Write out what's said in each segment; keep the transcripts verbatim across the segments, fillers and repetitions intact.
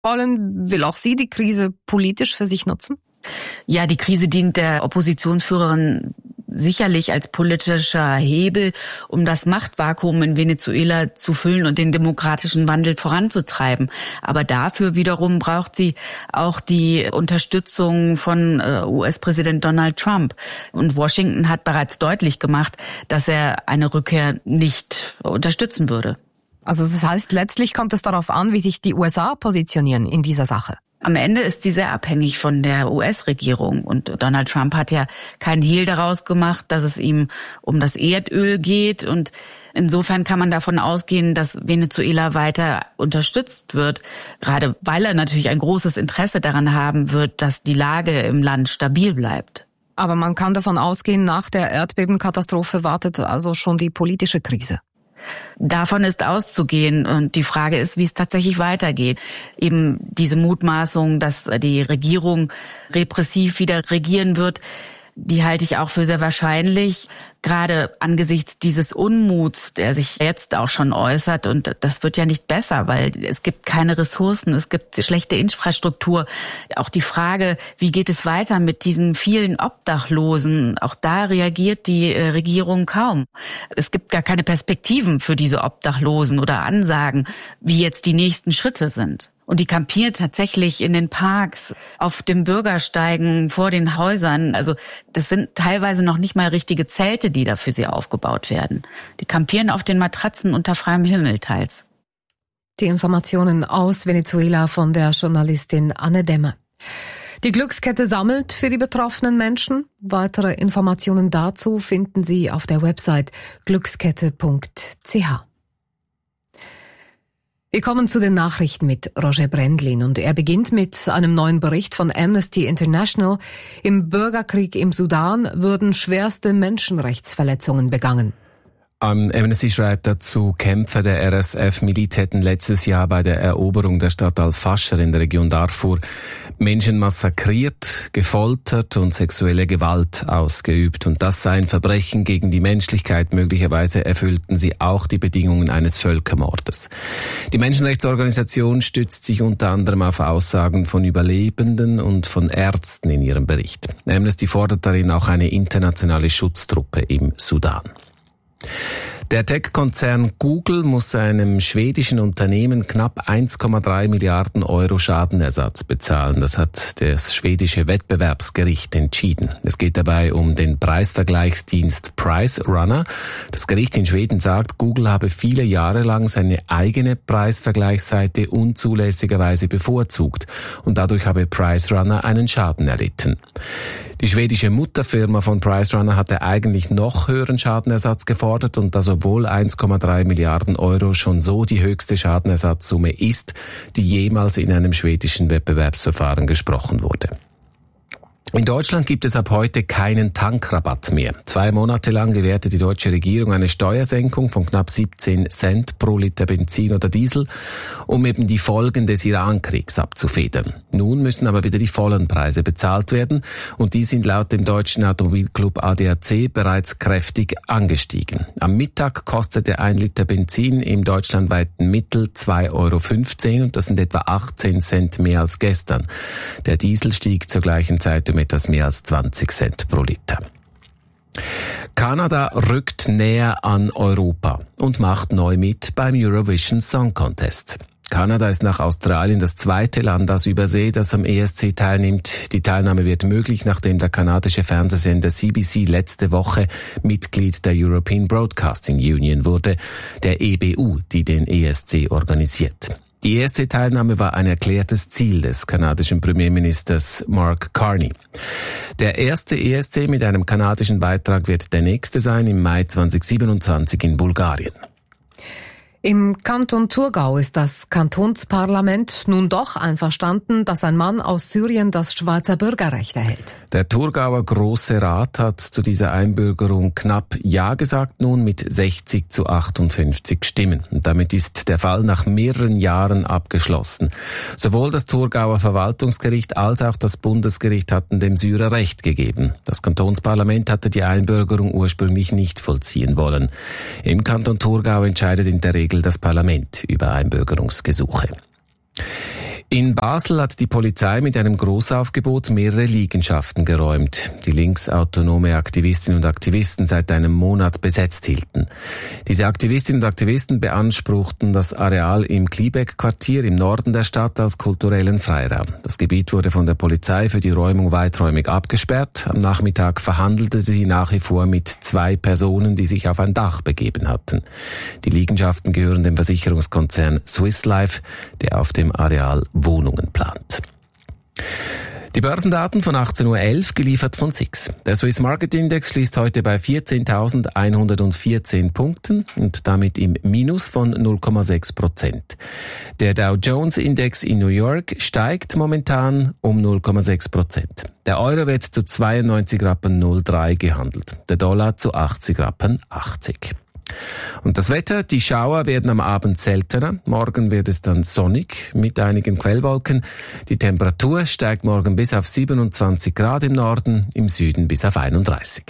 wollen. Will auch sie die Krise politisch für sich nutzen? Ja, die Krise dient der Oppositionsführerin sicherlich als politischer Hebel, um das Machtvakuum in Venezuela zu füllen und den demokratischen Wandel voranzutreiben. Aber dafür wiederum braucht sie auch die Unterstützung von U S-Präsident Donald Trump. Und Washington hat bereits deutlich gemacht, dass er eine Rückkehr nicht unterstützen würde. Also das heißt, letztlich kommt es darauf an, wie sich die U S A positionieren in dieser Sache. Am Ende ist sie sehr abhängig von der U S-Regierung und Donald Trump hat ja keinen Hehl daraus gemacht, dass es ihm um das Erdöl geht und insofern kann man davon ausgehen, dass Venezuela weiter unterstützt wird, gerade weil er natürlich ein großes Interesse daran haben wird, dass die Lage im Land stabil bleibt. Aber man kann davon ausgehen, nach der Erdbebenkatastrophe wartet also schon die politische Krise. Davon ist auszugehen und die Frage ist, wie es tatsächlich weitergeht. Eben diese Mutmaßung, dass die Regierung repressiv wieder regieren wird, die halte ich auch für sehr wahrscheinlich, gerade angesichts dieses Unmuts, der sich jetzt auch schon äußert. Und das wird ja nicht besser, weil es gibt keine Ressourcen, es gibt schlechte Infrastruktur. Auch die Frage, wie geht es weiter mit diesen vielen Obdachlosen? Auch da reagiert die Regierung kaum. Es gibt gar keine Perspektiven für diese Obdachlosen oder Ansagen, wie jetzt die nächsten Schritte sind. Und die kampieren tatsächlich in den Parks, auf den Bürgersteigen, vor den Häusern. Also das sind teilweise noch nicht mal richtige Zelte, die da für sie aufgebaut werden. Die kampieren auf den Matratzen unter freiem Himmel teils. Die Informationen aus Venezuela von der Journalistin Anne Demmer. Die Glückskette sammelt für die betroffenen Menschen. Weitere Informationen dazu finden Sie auf der Website glückskette punkt c h. Wir kommen zu den Nachrichten mit Roger Brendlin und er beginnt mit einem neuen Bericht von Amnesty International. Im Bürgerkrieg im Sudan würden schwerste Menschenrechtsverletzungen begangen. Amnesty schreibt dazu, Kämpfer der R S F-Miliz hätten letztes Jahr bei der Eroberung der Stadt Al-Fasher in der Region Darfur Menschen massakriert, gefoltert und sexuelle Gewalt ausgeübt. Und das sei ein Verbrechen gegen die Menschlichkeit. Möglicherweise erfüllten sie auch die Bedingungen eines Völkermordes. Die Menschenrechtsorganisation stützt sich unter anderem auf Aussagen von Überlebenden und von Ärzten in ihrem Bericht. Amnesty fordert darin auch eine internationale Schutztruppe im Sudan. Der Tech-Konzern Google muss einem schwedischen Unternehmen knapp eins Komma drei Milliarden Euro Schadenersatz bezahlen. Das hat das schwedische Wettbewerbsgericht entschieden. Es geht dabei um den Preisvergleichsdienst PriceRunner. Das Gericht in Schweden sagt, Google habe viele Jahre lang seine eigene Preisvergleichsseite unzulässigerweise bevorzugt und dadurch habe PriceRunner einen Schaden erlitten. Die schwedische Mutterfirma von PriceRunner hatte eigentlich noch höheren Schadenersatz gefordert und das obwohl eins Komma drei Milliarden Euro schon so die höchste Schadenersatzsumme ist, die jemals in einem schwedischen Wettbewerbsverfahren gesprochen wurde. In Deutschland gibt es ab heute keinen Tankrabatt mehr. Zwei Monate lang gewährte die deutsche Regierung eine Steuersenkung von knapp siebzehn Cent pro Liter Benzin oder Diesel, um eben die Folgen des Iran-Kriegs abzufedern. Nun müssen aber wieder die vollen Preise bezahlt werden und die sind laut dem deutschen Automobilclub A D A C bereits kräftig angestiegen. Am Mittag kostete ein Liter Benzin im deutschlandweiten Mittel zwei Euro fünfzehn und das sind etwa achtzehn Cent mehr als gestern. Der Diesel stieg zur gleichen Zeit um etwas mehr als zwanzig Cent pro Liter. Kanada rückt näher an Europa und macht neu mit beim Eurovision Song Contest. Kanada ist nach Australien das zweite Land aus Übersee, das am E S C teilnimmt. Die Teilnahme wird möglich, nachdem der kanadische Fernsehsender C B C letzte Woche Mitglied der European Broadcasting Union wurde, der E B U, die den E S C organisiert. Die E S C-Teilnahme war ein erklärtes Ziel des kanadischen Premierministers Mark Carney. Der erste E S C mit einem kanadischen Beitrag wird der nächste sein, im Mai zweitausendsiebenundzwanzig in Bulgarien. Im Kanton Thurgau ist das Kantonsparlament nun doch einverstanden, dass ein Mann aus Syrien das Schweizer Bürgerrecht erhält. Der Thurgauer Grosse Rat hat zu dieser Einbürgerung knapp Ja gesagt, nun mit sechzig zu achtundfünfzig Stimmen. Und damit ist der Fall nach mehreren Jahren abgeschlossen. Sowohl das Thurgauer Verwaltungsgericht als auch das Bundesgericht hatten dem Syrer Recht gegeben. Das Kantonsparlament hatte die Einbürgerung ursprünglich nicht vollziehen wollen. Im Kanton Thurgau entscheidet in der Regel das Parlament über Einbürgerungsgesuche. In Basel hat die Polizei mit einem Großaufgebot mehrere Liegenschaften geräumt, die linksautonome Aktivistinnen und Aktivisten seit einem Monat besetzt hielten. Diese Aktivistinnen und Aktivisten beanspruchten das Areal im Kliebeck-Quartier im Norden der Stadt als kulturellen Freiraum. Das Gebiet wurde von der Polizei für die Räumung weiträumig abgesperrt. Am Nachmittag verhandelte sie nach wie vor mit zwei Personen, die sich auf ein Dach begeben hatten. Die Liegenschaften gehören dem Versicherungskonzern Swiss Life, der auf dem Areal Wohnungen plant. Die Börsendaten von achtzehn Uhr elf, geliefert von S I X. Der Swiss Market Index schließt heute bei vierzehntausendeinhundertvierzehn Punkten und damit im Minus von null Komma sechs Prozent. Der Dow Jones Index in New York steigt momentan um null Komma sechs Prozent. Der Euro wird zu zweiundneunzig Rappen null drei gehandelt, der Dollar zu achtzig Rappen achtzig. Und das Wetter, die Schauer werden am Abend seltener. Morgen wird es dann sonnig mit einigen Quellwolken. Die Temperatur steigt morgen bis auf siebenundzwanzig Grad im Norden, im Süden bis auf einunddreißig.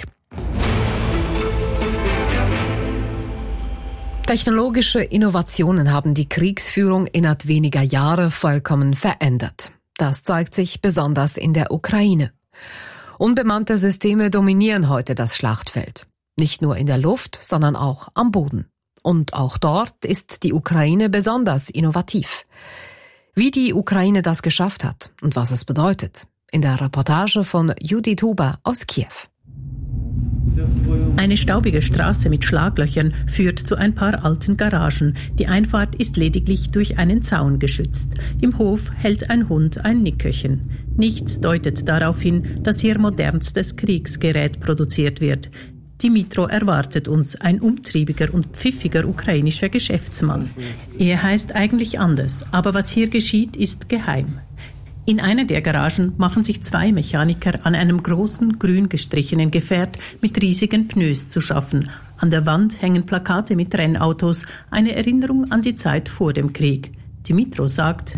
Technologische Innovationen haben die Kriegsführung innerhalb weniger Jahre vollkommen verändert. Das zeigt sich besonders in der Ukraine. Unbemannte Systeme dominieren heute das Schlachtfeld. Nicht nur in der Luft, sondern auch am Boden. Und auch dort ist die Ukraine besonders innovativ. Wie die Ukraine das geschafft hat und was es bedeutet, in der Reportage von Judith Huber aus Kiew. Eine staubige Straße mit Schlaglöchern führt zu ein paar alten Garagen. Die Einfahrt ist lediglich durch einen Zaun geschützt. Im Hof hält ein Hund ein Nickerchen. Nichts deutet darauf hin, dass hier modernstes Kriegsgerät produziert wird. Dimitro erwartet uns, ein umtriebiger und pfiffiger ukrainischer Geschäftsmann. Er heißt eigentlich anders, aber was hier geschieht, ist geheim. In einer der Garagen machen sich zwei Mechaniker an einem großen, grün gestrichenen Gefährt mit riesigen Pneus zu schaffen. An der Wand hängen Plakate mit Rennautos, eine Erinnerung an die Zeit vor dem Krieg. Dimitro sagt,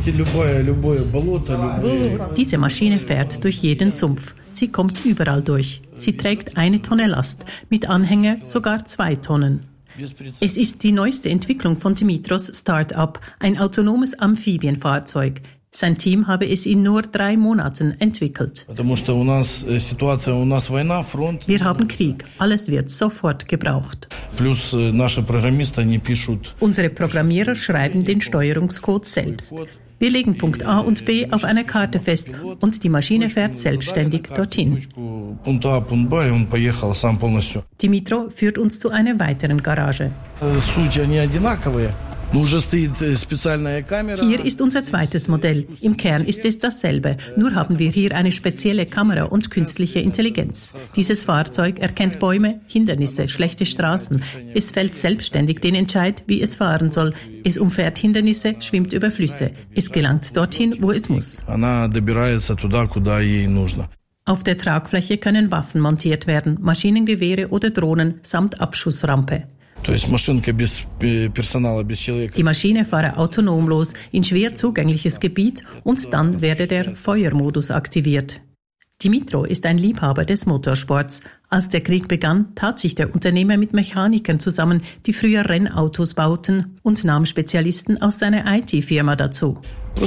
diese Maschine fährt durch jeden Sumpf. Sie kommt überall durch. Sie trägt eine Tonne Last, mit Anhänger sogar zwei Tonnen. Es ist die neueste Entwicklung von Dimitros Start-up, ein autonomes Amphibienfahrzeug. Sein Team habe es in nur drei Monaten entwickelt. Wir haben Krieg. Alles wird sofort gebraucht. Unsere Programmierer schreiben den Steuerungscode selbst. Wir legen Punkt A und B auf einer Karte fest und die Maschine fährt selbstständig dorthin. Dimitro führt uns zu einer weiteren Garage. Hier ist unser zweites Modell. Im Kern ist es dasselbe, nur haben wir hier eine spezielle Kamera und künstliche Intelligenz. Dieses Fahrzeug erkennt Bäume, Hindernisse, schlechte Straßen. Es fällt selbstständig den Entscheid, wie es fahren soll. Es umfährt Hindernisse, schwimmt über Flüsse. Es gelangt dorthin, wo es muss. Auf der Tragfläche können Waffen montiert werden, Maschinengewehre oder Drohnen samt Abschussrampe. Die Maschine fahre autonom los in schwer zugängliches Gebiet und dann werde der Feuermodus aktiviert. Dimitro ist ein Liebhaber des Motorsports. Als der Krieg begann, tat sich der Unternehmer mit Mechanikern zusammen, die früher Rennautos bauten, und nahm Spezialisten aus seiner I T-Firma dazu. Wir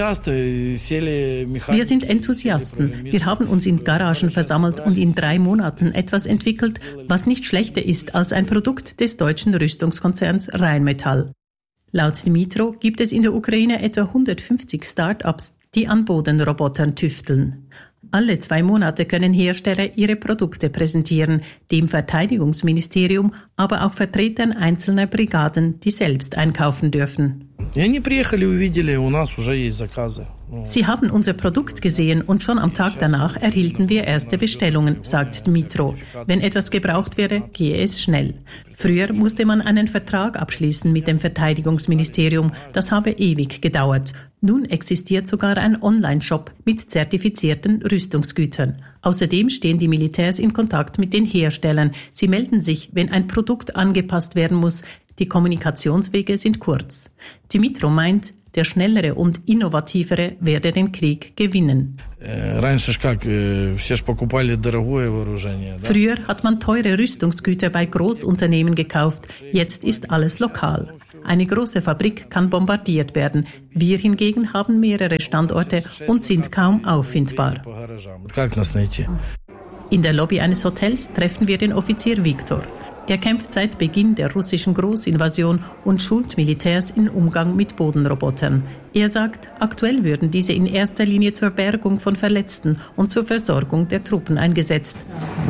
sind Enthusiasten. Wir haben uns in Garagen versammelt und in drei Monaten etwas entwickelt, was nicht schlechter ist als ein Produkt des deutschen Rüstungskonzerns Rheinmetall. Laut Dimitro gibt es in der Ukraine etwa hundertfünfzig Start-ups, die an Bodenrobotern tüfteln. Alle zwei Monate können Hersteller ihre Produkte präsentieren, dem Verteidigungsministerium, aber auch Vertretern einzelner Brigaden, die selbst einkaufen dürfen. Sie haben unser Produkt gesehen und schon am Tag danach erhielten wir erste Bestellungen, sagt Dimitro. Wenn etwas gebraucht werde, gehe es schnell. Früher musste man einen Vertrag abschließen mit dem Verteidigungsministerium. Das habe ewig gedauert. Nun existiert sogar ein Online-Shop mit zertifizierten Rüstungsgütern. Außerdem stehen die Militärs in Kontakt mit den Herstellern. Sie melden sich, wenn ein Produkt angepasst werden muss. Die Kommunikationswege sind kurz. Dimitro meint, Der Schnellere und Innovativere werde den Krieg gewinnen. Früher hat man teure Rüstungsgüter bei Großunternehmen gekauft. Jetzt ist alles lokal. Eine große Fabrik kann bombardiert werden. Wir hingegen haben mehrere Standorte und sind kaum auffindbar. In der Lobby eines Hotels treffen wir den Offizier Viktor. Er kämpft seit Beginn der russischen Großinvasion und schult Militärs im Umgang mit Bodenrobotern. Er sagt, aktuell würden diese in erster Linie zur Bergung von Verletzten und zur Versorgung der Truppen eingesetzt.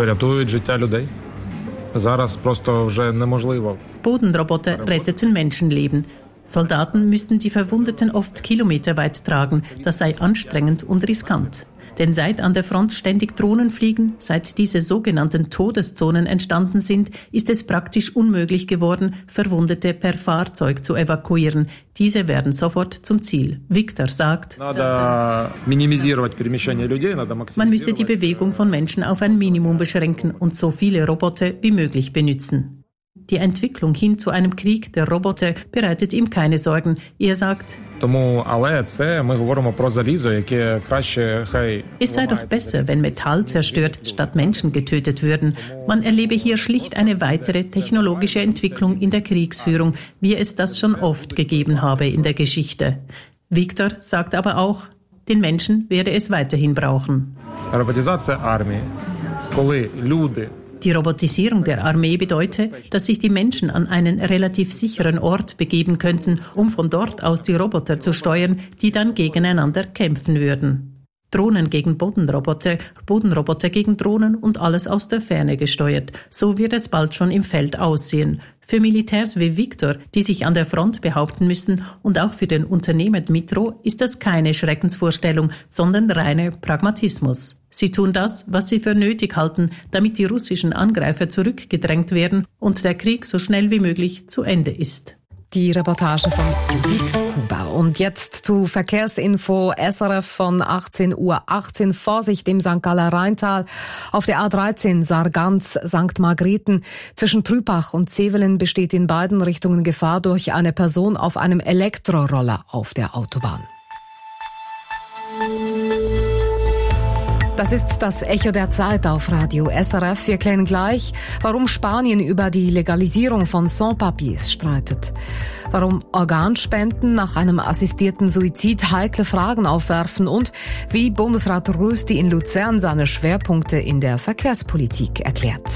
Bodenroboter retteten Menschenleben. Soldaten müssten die Verwundeten oft kilometerweit tragen. Das sei anstrengend und riskant. Denn seit an der Front ständig Drohnen fliegen, seit diese sogenannten Todeszonen entstanden sind, ist es praktisch unmöglich geworden, Verwundete per Fahrzeug zu evakuieren. Diese werden sofort zum Ziel. Viktor sagt, man müsse die Bewegung von Menschen auf ein Minimum beschränken und so viele Roboter wie möglich benutzen. Die Entwicklung hin zu einem Krieg der Roboter bereitet ihm keine Sorgen. Er sagt, es sei doch besser, wenn Metall zerstört, statt Menschen getötet würden. Man erlebe hier schlicht eine weitere technologische Entwicklung in der Kriegsführung, wie es das schon oft gegeben habe in der Geschichte. Viktor sagt aber auch, den Menschen werde es weiterhin brauchen. Die Robotisierung der Armee bedeute, dass sich die Menschen an einen relativ sicheren Ort begeben könnten, um von dort aus die Roboter zu steuern, die dann gegeneinander kämpfen würden. Drohnen gegen Bodenroboter, Bodenroboter gegen Drohnen und alles aus der Ferne gesteuert. So wird es bald schon im Feld aussehen. Für Militärs wie Viktor, die sich an der Front behaupten müssen, und auch für den Unternehmer Dmitro ist das keine Schreckensvorstellung, sondern reiner Pragmatismus. Sie tun das, was sie für nötig halten, damit die russischen Angreifer zurückgedrängt werden und der Krieg so schnell wie möglich zu Ende ist. Die Reportage von Judith Huber. Und jetzt zu Verkehrsinfo S R F von achtzehn Uhr achtzehn. Vorsicht im Sankt Galler Rheintal. Auf der A dreizehn Sargans Sankt Margrethen zwischen Trübach und Zevelen besteht in beiden Richtungen Gefahr durch eine Person auf einem Elektroroller auf der Autobahn. Das ist das Echo der Zeit auf Radio S R F. Wir klären gleich, warum Spanien über die Legalisierung von Sans-Papiers streitet. Warum Organspenden nach einem assistierten Suizid heikle Fragen aufwerfen und wie Bundesrat Rösti in Luzern seine Schwerpunkte in der Verkehrspolitik erklärt.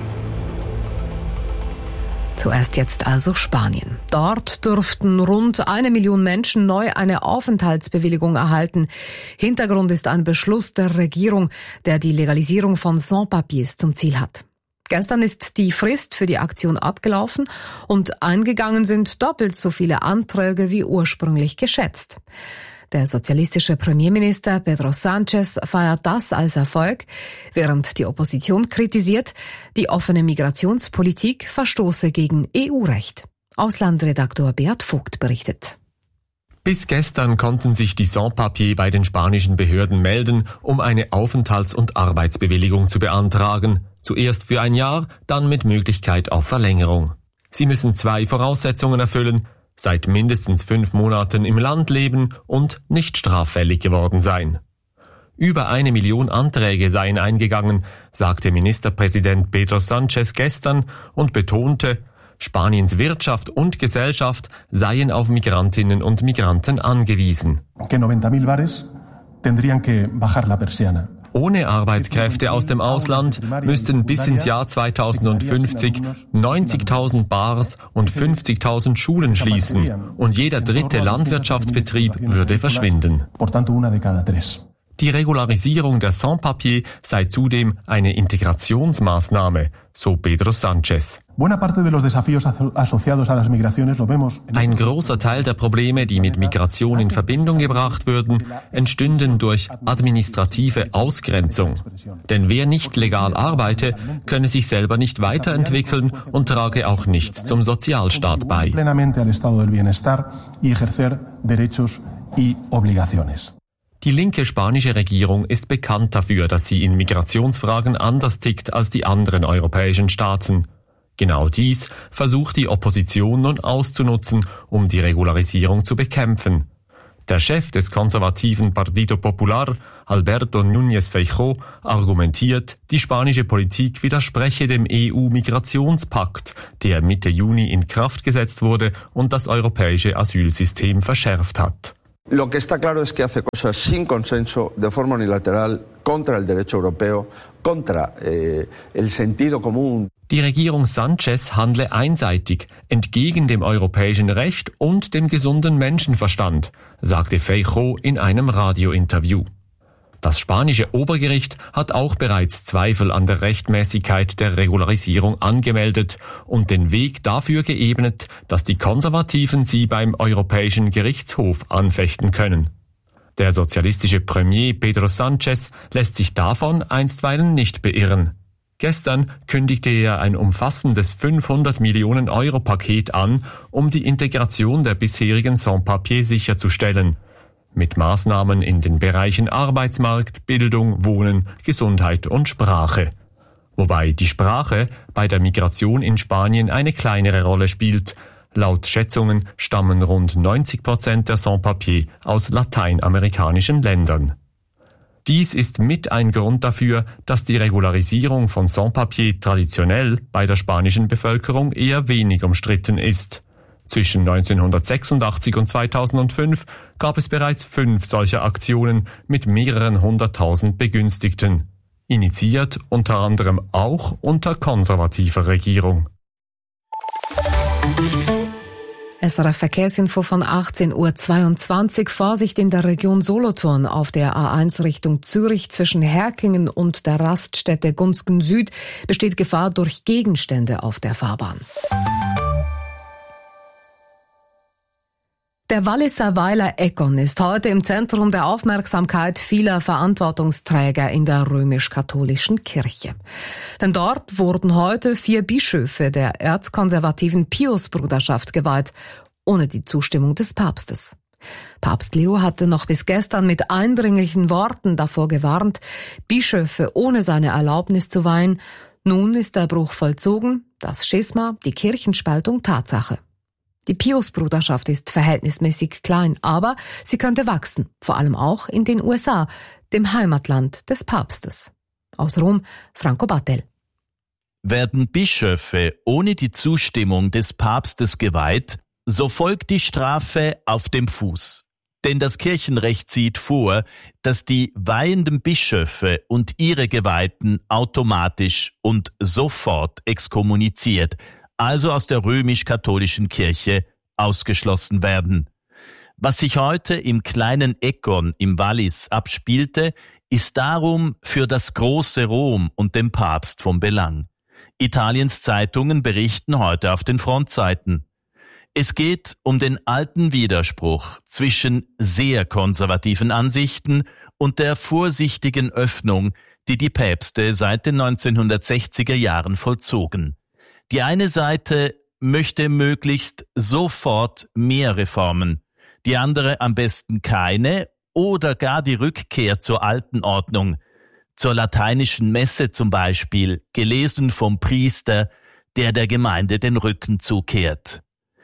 Zuerst jetzt also Spanien. Dort dürften rund eine Million Menschen neu eine Aufenthaltsbewilligung erhalten. Hintergrund ist ein Beschluss der Regierung, der die Legalisierung von Sans-Papiers zum Ziel hat. Gestern ist die Frist für die Aktion abgelaufen und eingegangen sind doppelt so viele Anträge wie ursprünglich geschätzt. Der sozialistische Premierminister Pedro Sánchez feiert das als Erfolg, während die Opposition kritisiert, die offene Migrationspolitik verstoße gegen E U-Recht. Auslandredaktor Beat Vogt berichtet. Bis gestern konnten sich die Sans-Papiers bei den spanischen Behörden melden, um eine Aufenthalts- und Arbeitsbewilligung zu beantragen. Zuerst für ein Jahr, dann mit Möglichkeit auf Verlängerung. Sie müssen zwei Voraussetzungen erfüllen: seit mindestens fünf Monaten im Land leben und nicht straffällig geworden sein. Über eine Million Anträge seien eingegangen, sagte Ministerpräsident Pedro Sánchez gestern und betonte, Spaniens Wirtschaft und Gesellschaft seien auf Migrantinnen und Migranten angewiesen. Ohne Arbeitskräfte aus dem Ausland müssten bis ins Jahr zweitausendfünfzig neunzigtausend Bars und fünfzigtausend Schulen schließen und jeder dritte Landwirtschaftsbetrieb würde verschwinden. Die Regularisierung der Sans-Papiers sei zudem eine Integrationsmaßnahme, so Pedro Sánchez. Ein großer Teil der Probleme, die mit Migration in Verbindung gebracht würden, entstünden durch administrative Ausgrenzung. Denn wer nicht legal arbeite, könne sich selber nicht weiterentwickeln und trage auch nichts zum Sozialstaat bei. Die linke spanische Regierung ist bekannt dafür, dass sie in Migrationsfragen anders tickt als die anderen europäischen Staaten. Genau dies versucht die Opposition nun auszunutzen, um die Regularisierung zu bekämpfen. Der Chef des konservativen Partido Popular, Alberto Núñez Feijóo, argumentiert, die spanische Politik widerspreche dem E U-Migrationspakt, der Mitte Juni in Kraft gesetzt wurde und das europäische Asylsystem verschärft hat. Lo que está claro es que hace cosas sin consenso, de forma unilateral, contra el derecho europeo, contra eh, el sentido común. Die Regierung Sánchez handle einseitig, entgegen dem europäischen Recht und dem gesunden Menschenverstand, sagte Feijóo in einem Radiointerview. Das spanische Obergericht hat auch bereits Zweifel an der Rechtmäßigkeit der Regularisierung angemeldet und den Weg dafür geebnet, dass die Konservativen sie beim Europäischen Gerichtshof anfechten können. Der sozialistische Premier Pedro Sánchez lässt sich davon einstweilen nicht beirren. Gestern kündigte er ein umfassendes fünfhundert Millionen Euro Paket an, um die Integration der bisherigen Sans-Papiers sicherzustellen. Mit Maßnahmen in den Bereichen Arbeitsmarkt, Bildung, Wohnen, Gesundheit und Sprache. Wobei die Sprache bei der Migration in Spanien eine kleinere Rolle spielt. Laut Schätzungen stammen rund neunzig Prozent der Sans-Papiers aus lateinamerikanischen Ländern. Dies ist mit ein Grund dafür, dass die Regularisierung von Sans-Papiers traditionell bei der spanischen Bevölkerung eher wenig umstritten ist. Zwischen neunzehnhundertsechsundachtzig und zweitausendfünf gab es bereits fünf solcher Aktionen mit mehreren hunderttausend Begünstigten. Initiiert unter anderem auch unter konservativer Regierung. S R F Verkehrsinfo von achtzehn Uhr zweiundzwanzig. Vorsicht in der Region Solothurn auf der A eins Richtung Zürich zwischen Herkingen und der Raststätte Gunzgen Süd besteht Gefahr durch Gegenstände auf der Fahrbahn. Der Walliser Weiler Egon ist heute im Zentrum der Aufmerksamkeit vieler Verantwortungsträger in der römisch-katholischen Kirche. Denn dort wurden heute vier Bischöfe der erzkonservativen Piusbruderschaft geweiht, ohne die Zustimmung des Papstes. Papst Leo hatte noch bis gestern mit eindringlichen Worten davor gewarnt, Bischöfe ohne seine Erlaubnis zu weihen. Nun ist der Bruch vollzogen, das Schisma, die Kirchenspaltung Tatsache. Die Piusbruderschaft ist verhältnismäßig klein, aber sie könnte wachsen, vor allem auch in den U S A, dem Heimatland des Papstes. Aus Rom, Franco Battel. Werden Bischöfe ohne die Zustimmung des Papstes geweiht, so folgt die Strafe auf dem Fuß. Denn das Kirchenrecht sieht vor, dass die weihenden Bischöfe und ihre Geweihten automatisch und sofort exkommuniziert, also aus der römisch-katholischen Kirche ausgeschlossen werden. Was sich heute im kleinen Egon im Wallis abspielte, ist darum für das große Rom und den Papst von Belang. Italiens Zeitungen berichten heute auf den Frontseiten. Es geht um den alten Widerspruch zwischen sehr konservativen Ansichten und der vorsichtigen Öffnung, die die Päpste seit den neunzehnhundertsechziger Jahren vollzogen. Die eine Seite möchte möglichst sofort mehr Reformen, die andere am besten keine oder gar die Rückkehr zur alten Ordnung, zur lateinischen Messe zum Beispiel, gelesen vom Priester, der der Gemeinde den Rücken zukehrt.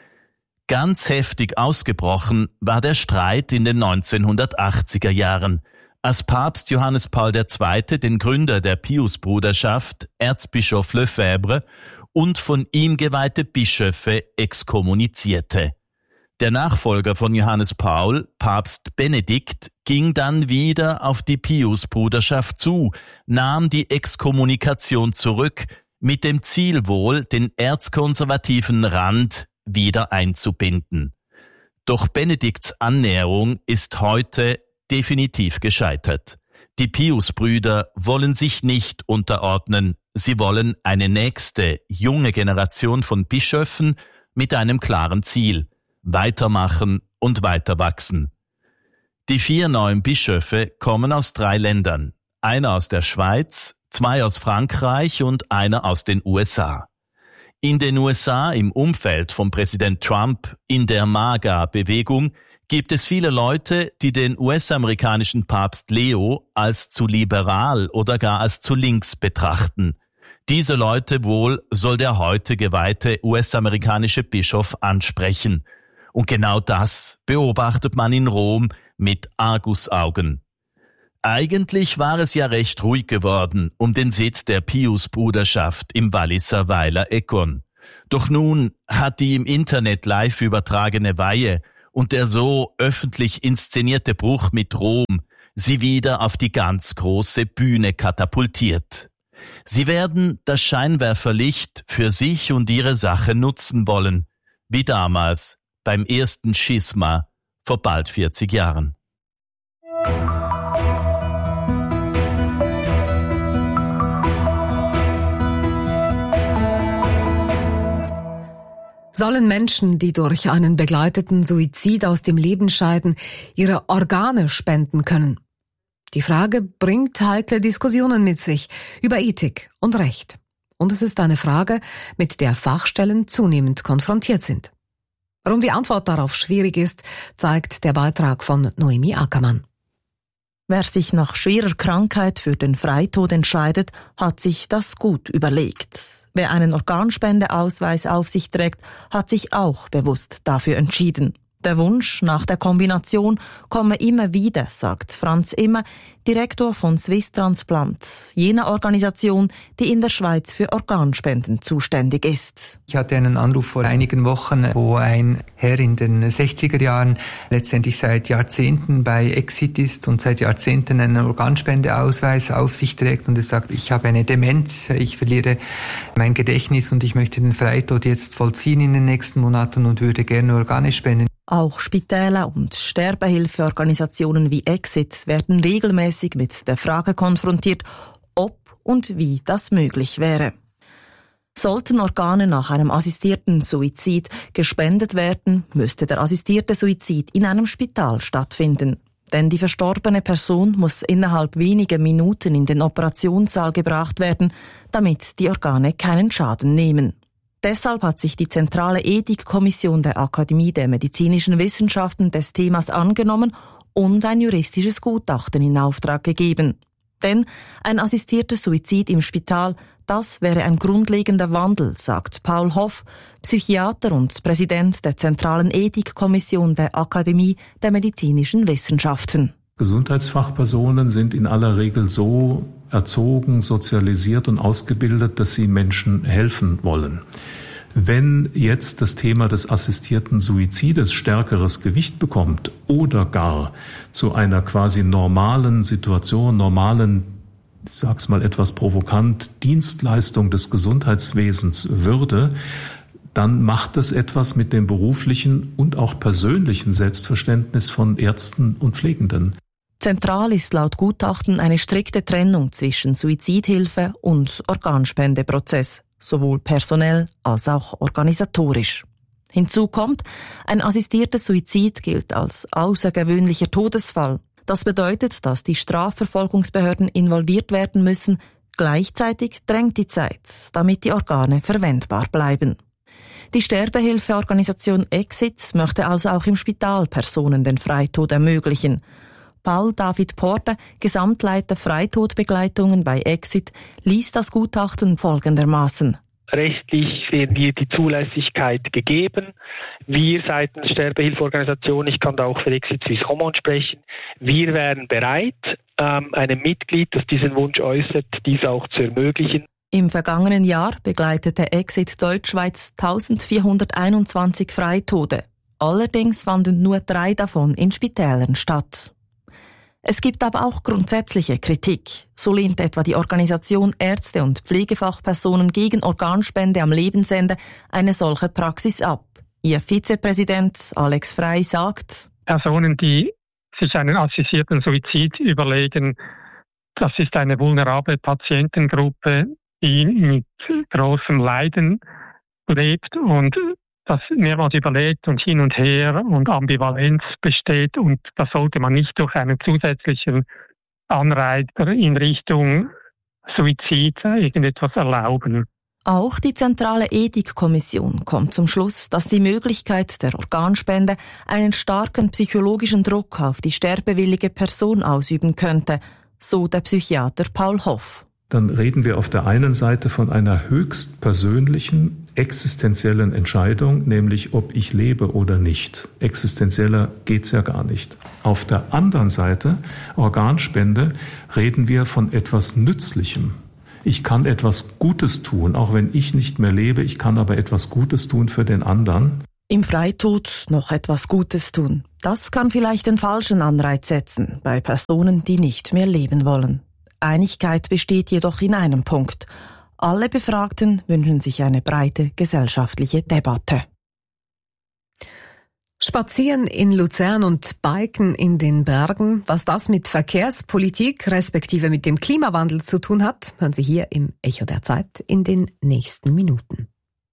Ganz heftig ausgebrochen war der Streit in den neunzehnhundertachtziger Jahren, als Papst Johannes Paul der Zweite den Gründer der Piusbruderschaft, Erzbischof Lefebvre, und von ihm geweihte Bischöfe exkommunizierte. Der Nachfolger von Johannes Paul, Papst Benedikt, ging dann wieder auf die Piusbruderschaft zu, nahm die Exkommunikation zurück, mit dem Ziel wohl, den erzkonservativen Rand wieder einzubinden. Doch Benedikts Annäherung ist heute definitiv gescheitert. Die Piusbrüder wollen sich nicht unterordnen. Sie wollen eine nächste, junge Generation von Bischöfen mit einem klaren Ziel: weitermachen und weiter wachsen. Die vier neuen Bischöfe kommen aus drei Ländern. Einer aus der Schweiz, zwei aus Frankreich und einer aus den U S A. In den U S A, im Umfeld von Präsident Trump, in der MAGA-Bewegung, gibt es viele Leute, die den U S-amerikanischen Papst Leo als zu liberal oder gar als zu links betrachten. Diese Leute wohl soll der heute geweihte U S-amerikanische Bischof ansprechen. Und genau das beobachtet man in Rom mit Argusaugen. Eigentlich war es ja recht ruhig geworden um den Sitz der Pius-Bruderschaft im Walliser Weiler Eckern. Doch nun hat die im Internet live übertragene Weihe und der so öffentlich inszenierte Bruch mit Rom sie wieder auf die ganz große Bühne katapultiert. Sie werden das Scheinwerferlicht für sich und ihre Sache nutzen wollen, wie damals beim ersten Schisma vor bald vierzig Jahren. Sollen Menschen, die durch einen begleiteten Suizid aus dem Leben scheiden, ihre Organe spenden können? Die Frage bringt heikle Diskussionen mit sich über Ethik und Recht. Und es ist eine Frage, mit der Fachstellen zunehmend konfrontiert sind. Warum die Antwort darauf schwierig ist, zeigt der Beitrag von Noemi Ackermann. Wer sich nach schwerer Krankheit für den Freitod entscheidet, hat sich das gut überlegt. Wer einen Organspendeausweis auf sich trägt, hat sich auch bewusst dafür entschieden. Der Wunsch nach der Kombination komme immer wieder, sagt Franz Immer, Direktor von Swiss Transplant, jener Organisation, die in der Schweiz für Organspenden zuständig ist. Ich hatte einen Anruf vor einigen Wochen, wo ein Herr in den sechziger Jahren letztendlich seit Jahrzehnten bei Exit ist und seit Jahrzehnten einen Organspendeausweis auf sich trägt und er sagt, ich habe eine Demenz, ich verliere mein Gedächtnis und ich möchte den Freitod jetzt vollziehen in den nächsten Monaten und würde gerne Organe spenden. Auch Spitäler und Sterbehilfeorganisationen wie Exit werden regelmäßig mit der Frage konfrontiert, ob und wie das möglich wäre. Sollten Organe nach einem assistierten Suizid gespendet werden, müsste der assistierte Suizid in einem Spital stattfinden. Denn die verstorbene Person muss innerhalb weniger Minuten in den Operationssaal gebracht werden, damit die Organe keinen Schaden nehmen. Deshalb hat sich die zentrale Ethikkommission der Akademie der Medizinischen Wissenschaften des Themas angenommen und ein juristisches Gutachten in Auftrag gegeben. Denn ein assistierter Suizid im Spital, das wäre ein grundlegender Wandel, sagt Paul Hoff, Psychiater und Präsident der zentralen Ethikkommission der Akademie der Medizinischen Wissenschaften. Gesundheitsfachpersonen sind in aller Regel so erzogen, sozialisiert und ausgebildet, dass sie Menschen helfen wollen. Wenn jetzt das Thema des assistierten Suizides stärkeres Gewicht bekommt oder gar zu einer quasi normalen Situation, normalen, ich sag's mal etwas provokant, Dienstleistung des Gesundheitswesens würde, dann macht es etwas mit dem beruflichen und auch persönlichen Selbstverständnis von Ärzten und Pflegenden. Zentral ist laut Gutachten eine strikte Trennung zwischen Suizidhilfe und Organspendeprozess, sowohl personell als auch organisatorisch. Hinzu kommt, ein assistierter Suizid gilt als außergewöhnlicher Todesfall. Das bedeutet, dass die Strafverfolgungsbehörden involviert werden müssen. Gleichzeitig drängt die Zeit, damit die Organe verwendbar bleiben. Die Sterbehilfeorganisation Exit möchte also auch im Spital Personen den Freitod ermöglichen. Paul David Porte, Gesamtleiter Freitodbegleitungen bei Exit, liest das Gutachten folgendermaßen. Rechtlich sehen wir die Zulässigkeit gegeben. Wir seitens Sterbehilfeorganisation, ich kann da auch für Exit Suisse Romand sprechen, wir wären bereit, ähm, einem Mitglied, das diesen Wunsch äußert, dies auch zu ermöglichen. Im vergangenen Jahr begleitete Exit Deutschschweiz eintausendvierhunderteinundzwanzig Freitode. Allerdings fanden nur drei davon in Spitälern statt. Es gibt aber auch grundsätzliche Kritik. So lehnt etwa die Organisation Ärzte und Pflegefachpersonen gegen Organspende am Lebensende eine solche Praxis ab. Ihr Vizepräsident Alex Frey sagt: Personen, die sich einen assistierten Suizid überlegen, das ist eine vulnerable Patientengruppe, die mit großem Leiden lebt und das mehrmals überlegt und hin und her und Ambivalenz besteht und das sollte man nicht durch einen zusätzlichen Anreiz in Richtung Suizid irgendetwas erlauben. Auch die zentrale Ethikkommission kommt zum Schluss, dass die Möglichkeit der Organspende einen starken psychologischen Druck auf die sterbewillige Person ausüben könnte, so der Psychiater Paul Hoff. dann reden wir auf der einen Seite von einer höchst persönlichen, existenziellen Entscheidung, nämlich ob ich lebe oder nicht. Existenzieller geht's ja gar nicht. Auf der anderen Seite, Organspende, reden wir von etwas Nützlichem. Ich kann etwas Gutes tun, auch wenn ich nicht mehr lebe, ich kann aber etwas Gutes tun für den anderen. Im Freitod noch etwas Gutes tun. Das kann vielleicht den falschen Anreiz setzen bei Personen, die nicht mehr leben wollen. Einigkeit besteht jedoch in einem Punkt. Alle Befragten wünschen sich eine breite gesellschaftliche Debatte. Spazieren in Luzern und Biken in den Bergen, was das mit Verkehrspolitik respektive mit dem Klimawandel zu tun hat, hören Sie hier im Echo der Zeit in den nächsten Minuten.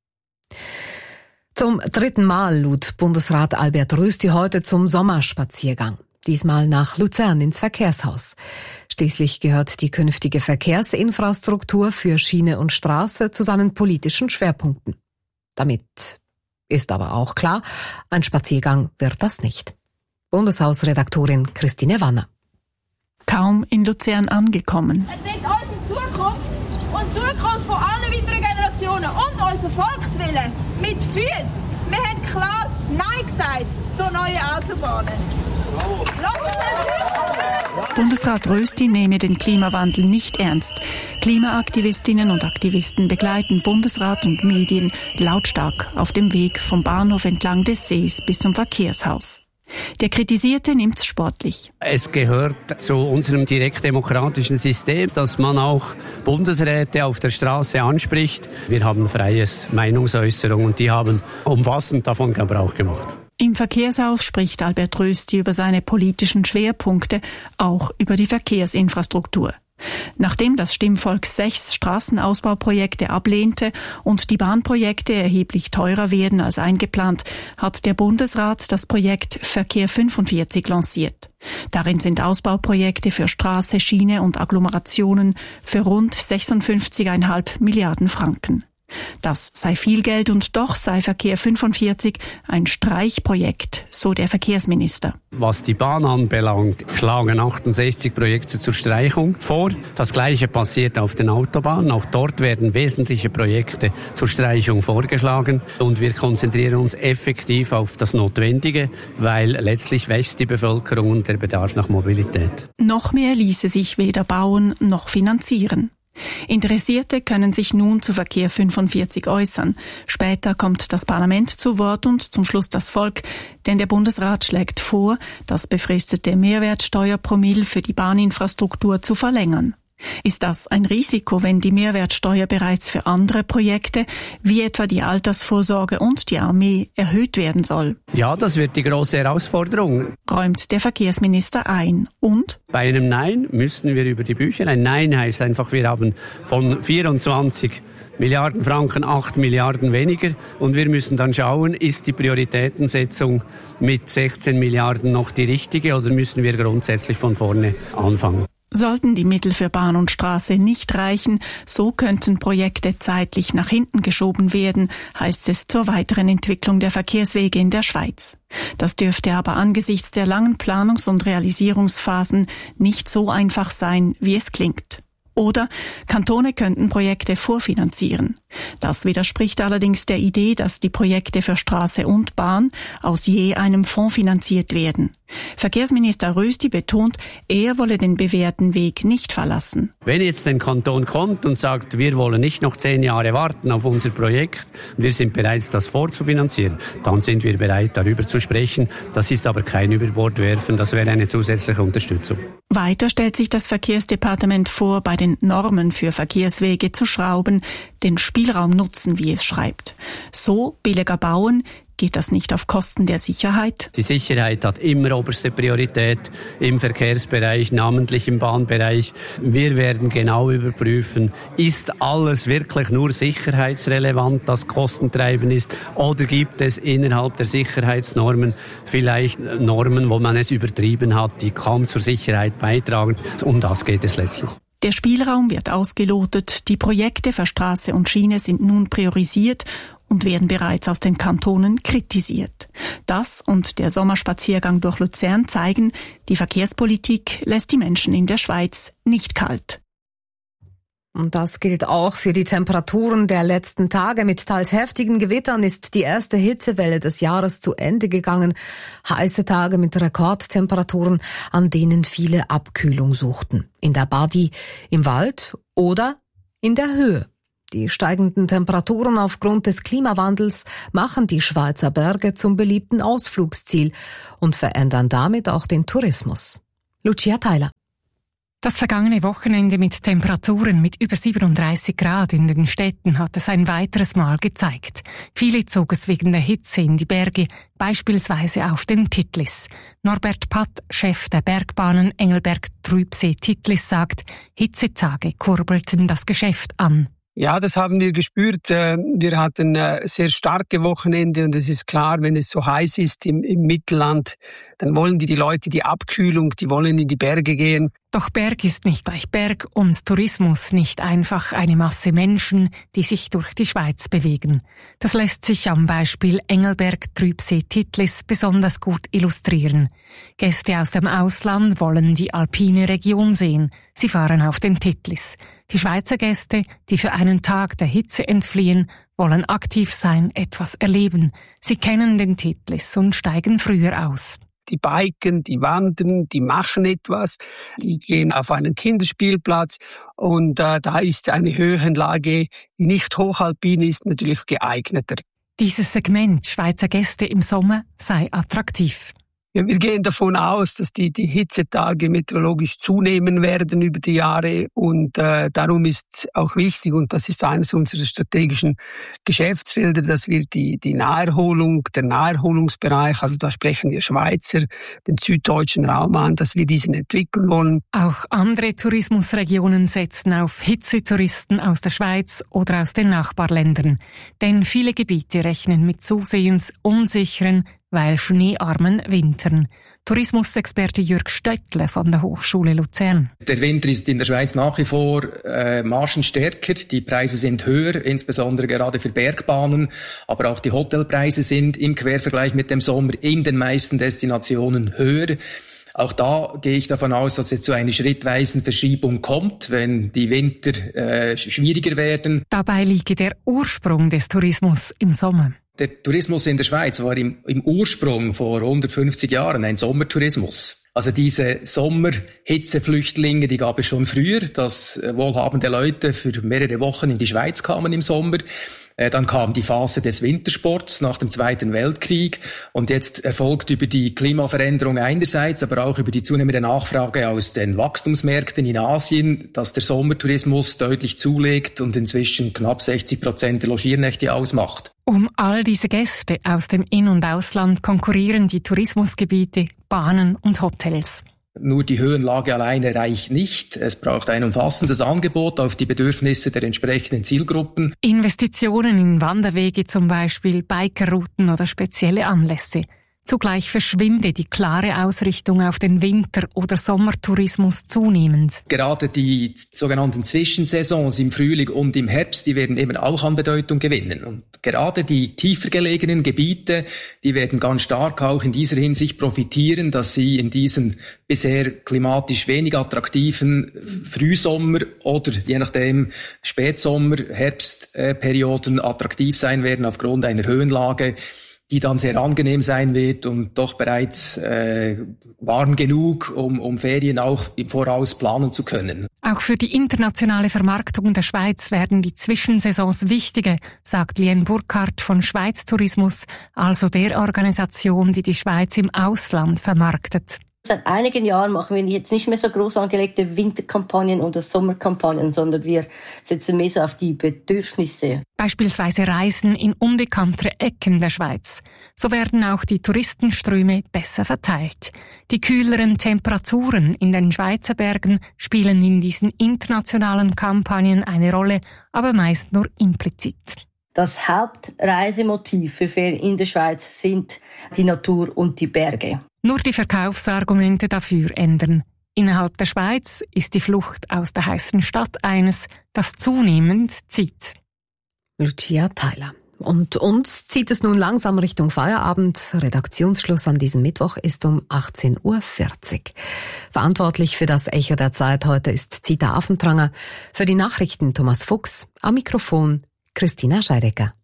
Zum dritten Mal lud Bundesrat Albert Rösti heute zum Sommerspaziergang. Diesmal nach Luzern ins Verkehrshaus. Schließlich gehört die künftige Verkehrsinfrastruktur für Schiene und Straße zu seinen politischen Schwerpunkten. Damit ist aber auch klar, ein Spaziergang wird das nicht. Bundeshausredaktorin Christine Wanner. Kaum in Luzern angekommen. Es liegt unsere Zukunft und die Zukunft von allen weiteren Generationen und unser Volkswille mit Füßen. Wir haben klar Nein gesagt zu neuen Autobahnen. Bundesrat Rösti nehme den Klimawandel nicht ernst. Klimaaktivistinnen und Aktivisten begleiten Bundesrat und Medien lautstark auf dem Weg vom Bahnhof entlang des Sees bis zum Verkehrshaus. Der Kritisierte nimmt's sportlich. Es gehört zu unserem direktdemokratischen System, dass man auch Bundesräte auf der Straße anspricht. Wir haben freies Meinungsäußerung und die haben umfassend davon Gebrauch gemacht. Im Verkehrshaus spricht Albert Rösti über seine politischen Schwerpunkte, auch über die Verkehrsinfrastruktur. Nachdem das Stimmvolk sechs Straßenausbauprojekte ablehnte und die Bahnprojekte erheblich teurer werden als eingeplant, hat der Bundesrat das Projekt Verkehr fünfundvierzig lanciert. Darin sind Ausbauprojekte für Straße, Schiene und Agglomerationen für rund sechsundfünfzig Komma fünf Milliarden Franken. Das sei viel Geld und doch sei Verkehr fünfundvierzig ein Streichprojekt, so der Verkehrsminister. Was die Bahn anbelangt, schlagen achtundsechzig Projekte zur Streichung vor. Das Gleiche passiert auf den Autobahnen. Auch dort werden wesentliche Projekte zur Streichung vorgeschlagen. Und wir konzentrieren uns effektiv auf das Notwendige, weil letztlich wächst die Bevölkerung und der Bedarf nach Mobilität. Noch mehr ließe sich weder bauen noch finanzieren. Interessierte können sich nun zu Verkehr fünfundvierzig äußern. Später kommt das Parlament zu Wort und zum Schluss das Volk, denn der Bundesrat schlägt vor, das befristete Mehrwertsteuerpromille für die Bahninfrastruktur zu verlängern. Ist das ein Risiko, wenn die Mehrwertsteuer bereits für andere Projekte, wie etwa die Altersvorsorge und die Armee, erhöht werden soll? Ja, das wird die große Herausforderung, räumt der Verkehrsminister ein. Und? Bei einem Nein müssten wir über die Bücher. Ein Nein heißt einfach, wir haben von vierundzwanzig Milliarden Franken acht Milliarden weniger und wir müssen dann schauen, ist die Prioritätensetzung mit sechzehn Milliarden noch die richtige oder müssen wir grundsätzlich von vorne anfangen? Sollten die Mittel für Bahn und Straße nicht reichen, so könnten Projekte zeitlich nach hinten geschoben werden, heißt es zur weiteren Entwicklung der Verkehrswege in der Schweiz. Das dürfte aber angesichts der langen Planungs- und Realisierungsphasen nicht so einfach sein, wie es klingt. Oder Kantone könnten Projekte vorfinanzieren. Das widerspricht allerdings der Idee, dass die Projekte für Straße und Bahn aus je einem Fonds finanziert werden. Verkehrsminister Rösti betont, er wolle den bewährten Weg nicht verlassen. Wenn jetzt ein Kanton kommt und sagt, wir wollen nicht noch zehn Jahre warten auf unser Projekt, wir sind bereit, das vorzufinanzieren, dann sind wir bereit, darüber zu sprechen. Das ist aber kein Überbordwerfen, das wäre eine zusätzliche Unterstützung. Weiter stellt sich das Verkehrsdepartement vor, bei den Normen für Verkehrswege zu schrauben, den Spielraum nutzen, wie es schreibt. So billiger bauen, geht das nicht auf Kosten der Sicherheit? Die Sicherheit hat immer oberste Priorität im Verkehrsbereich, namentlich im Bahnbereich. Wir werden genau überprüfen, ist alles wirklich nur sicherheitsrelevant, das kostentreibend ist, oder gibt es innerhalb der Sicherheitsnormen vielleicht Normen, wo man es übertrieben hat, die kaum zur Sicherheit beitragen. Um das geht es letztlich. Der Spielraum wird ausgelotet, die Projekte für Straße und Schiene sind nun priorisiert und werden bereits aus den Kantonen kritisiert. Das und der Sommerspaziergang durch Luzern zeigen, die Verkehrspolitik lässt die Menschen in der Schweiz nicht kalt. Und das gilt auch für die Temperaturen der letzten Tage. Mit teils heftigen Gewittern ist die erste Hitzewelle des Jahres zu Ende gegangen. Heiße Tage mit Rekordtemperaturen, an denen viele Abkühlung suchten. In der Badi, im Wald oder in der Höhe. Die steigenden Temperaturen aufgrund des Klimawandels machen die Schweizer Berge zum beliebten Ausflugsziel und verändern damit auch den Tourismus. Lucia Theiler. Das vergangene Wochenende mit Temperaturen mit über siebenunddreißig Grad in den Städten hat es ein weiteres Mal gezeigt. Viele zog es wegen der Hitze in die Berge, beispielsweise auf den Titlis. Norbert Patt, Chef der Bergbahnen Engelberg-Trübsee-Titlis, sagt, Hitzetage kurbelten das Geschäft an. Ja, das haben wir gespürt. Wir hatten sehr starke Wochenende und es ist klar, wenn es so heiß ist im, im Mittelland, dann wollen die, die Leute die Abkühlung, die wollen in die Berge gehen. Doch Berg ist nicht gleich Berg und Tourismus nicht einfach eine Masse Menschen, die sich durch die Schweiz bewegen. Das lässt sich am Beispiel Engelberg-Trübsee-Titlis besonders gut illustrieren. Gäste aus dem Ausland wollen die alpine Region sehen. Sie fahren auf den Titlis. Die Schweizer Gäste, die für einen Tag der Hitze entfliehen, wollen aktiv sein, etwas erleben. Sie kennen den Titlis und steigen früher aus. Die biken, die wandern, die machen etwas, die gehen auf einen Kinderspielplatz und äh, da ist eine Höhenlage, die nicht hochalpin ist, natürlich geeigneter. Dieses Segment Schweizer Gäste im Sommer sei attraktiv. Ja, wir gehen davon aus, dass die, die Hitzetage meteorologisch zunehmen werden über die Jahre und äh, darum ist auch wichtig, und das ist eines unserer strategischen Geschäftsfelder, dass wir die, die Naherholung, der Naherholungsbereich, also da sprechen wir Schweizer, den süddeutschen Raum an, dass wir diesen entwickeln wollen. Auch andere Tourismusregionen setzen auf Hitzetouristen aus der Schweiz oder aus den Nachbarländern, denn viele Gebiete rechnen mit zusehends unsicheren, weil schneearmen Wintern. Tourismusexperte Jürg Stöckle von der Hochschule Luzern. Der Winter ist in der Schweiz nach wie vor äh, margenstärker. Die Preise sind höher, insbesondere gerade für Bergbahnen. Aber auch die Hotelpreise sind im Quervergleich mit dem Sommer in den meisten Destinationen höher. Auch da gehe ich davon aus, dass es zu einer schrittweisen Verschiebung kommt, wenn die Winter äh, schwieriger werden. Dabei liege der Ursprung des Tourismus im Sommer. Der Tourismus in der Schweiz war im, im Ursprung vor hundertfünfzig Jahren ein Sommertourismus. Also diese Sommerhitzeflüchtlinge, die gab es schon früher, dass wohlhabende Leute für mehrere Wochen in die Schweiz kamen im Sommer. Dann kam die Phase des Wintersports nach dem Zweiten Weltkrieg und jetzt erfolgt über die Klimaveränderung einerseits, aber auch über die zunehmende Nachfrage aus den Wachstumsmärkten in Asien, dass der Sommertourismus deutlich zulegt und inzwischen knapp sechzig Prozent der Logiernächte ausmacht. Um all diese Gäste aus dem In- und Ausland konkurrieren die Tourismusgebiete, Bahnen und Hotels. Nur die Höhenlage alleine reicht nicht. Es braucht ein umfassendes Angebot auf die Bedürfnisse der entsprechenden Zielgruppen. Investitionen in Wanderwege zum Beispiel, Bikerrouten oder spezielle Anlässe. Zugleich verschwinde die klare Ausrichtung auf den Winter- oder Sommertourismus zunehmend. Gerade die sogenannten Zwischensaisons im Frühling und im Herbst, die werden eben auch an Bedeutung gewinnen. Und gerade die tiefer gelegenen Gebiete, die werden ganz stark auch in dieser Hinsicht profitieren, dass sie in diesen bisher klimatisch wenig attraktiven Frühsommer- oder je nachdem Spätsommer-, Herbstperioden attraktiv sein werden aufgrund einer Höhenlage, die dann sehr angenehm sein wird und doch bereits äh, warm genug, um, um Ferien auch im Voraus planen zu können. Auch für die internationale Vermarktung der Schweiz werden die Zwischensaisons wichtiger, sagt Lien Burkhardt von Schweiz Tourismus, also der Organisation, die die Schweiz im Ausland vermarktet. Seit einigen Jahren machen wir jetzt nicht mehr so groß angelegte Winterkampagnen oder Sommerkampagnen, sondern wir setzen mehr so auf die Bedürfnisse. Beispielsweise Reisen in unbekanntere Ecken der Schweiz. So werden auch die Touristenströme besser verteilt. Die kühleren Temperaturen in den Schweizer Bergen spielen in diesen internationalen Kampagnen eine Rolle, aber meist nur implizit. Das Hauptreisemotiv für Ferien in der Schweiz sind die Natur und die Berge. Nur die Verkaufsargumente dafür ändern. Innerhalb der Schweiz ist die Flucht aus der heißen Stadt eines, das zunehmend zieht. Lucia Theiler. Und uns zieht es nun langsam Richtung Feierabend. Redaktionsschluss an diesem Mittwoch ist um achtzehn Uhr vierzig. Verantwortlich für das Echo der Zeit heute ist Zita Affentranger. Für die Nachrichten Thomas Fuchs. Am Mikrofon Christina Scheidecker.